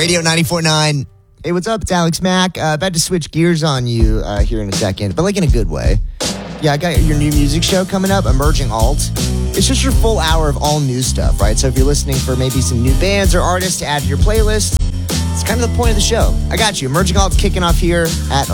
Radio 94.9. Hey, what's up? It's Alex Mack. About to switch gears on you here in a second, but like in a good way. Yeah, I got your new music show coming up, Emerging Alt. It's just your full hour of all new stuff, right? So if you're listening for maybe some new bands or artists to add to your playlist, it's kind of the point of the show. I got you. Emerging Alt's kicking off here at